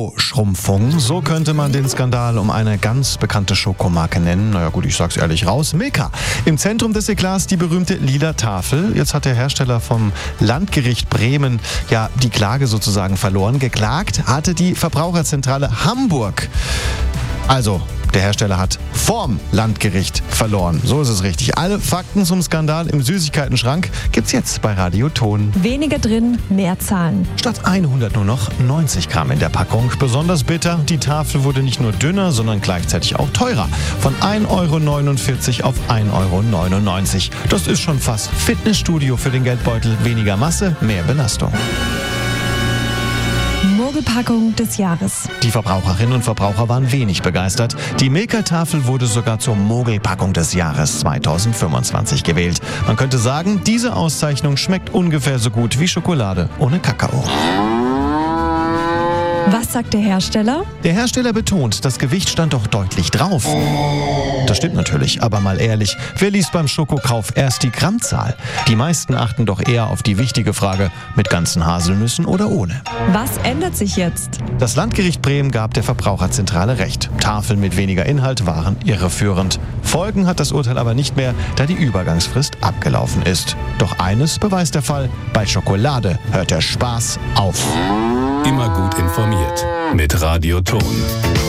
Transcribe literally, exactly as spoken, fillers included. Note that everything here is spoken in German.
Schrumpfung, so könnte man den Skandal um eine ganz bekannte Schokomarke nennen. Naja gut, ich sag's ehrlich raus, Milka. Im Zentrum des Eklats die berühmte lila Tafel. Jetzt hat der Hersteller vom Landgericht Bremen ja die Klage sozusagen verloren. Geklagt hatte die Verbraucherzentrale Hamburg. Also, der Hersteller hat vorm Landgericht verloren. So ist es richtig. Alle Fakten zum Skandal im Süßigkeitenschrank gibt's jetzt bei Radio Ton. Weniger drin, mehr zahlen. Statt hundert nur noch neunzig Gramm in der Packung. Besonders bitter, die Tafel wurde nicht nur dünner, sondern gleichzeitig auch teurer. Von ein Euro neunundvierzig auf ein Euro neunundneunzig. Das ist schon fast Fitnessstudio für den Geldbeutel. Weniger Masse, mehr Belastung. Mogelpackung des Jahres. Die Verbraucherinnen und Verbraucher waren wenig begeistert. Die Milka-Tafel wurde sogar zur Mogelpackung des Jahres zweitausendfünfundzwanzig gewählt. Man könnte sagen, diese Auszeichnung schmeckt ungefähr so gut wie Schokolade ohne Kakao. Was sagt der Hersteller? Der Hersteller betont, das Gewicht stand doch deutlich drauf. Das stimmt natürlich, aber mal ehrlich, wer liest beim Schokokauf erst die Grammzahl? Die meisten achten doch eher auf die wichtige Frage, mit ganzen Haselnüssen oder ohne. Was ändert sich jetzt? Das Landgericht Bremen gab der Verbraucherzentrale recht. Tafeln mit weniger Inhalt waren irreführend. Folgen hat das Urteil aber nicht mehr, da die Übergangsfrist abgelaufen ist. Doch eines beweist der Fall, bei Schokolade hört der Spaß auf. Immer gut informiert mit Radio Ton.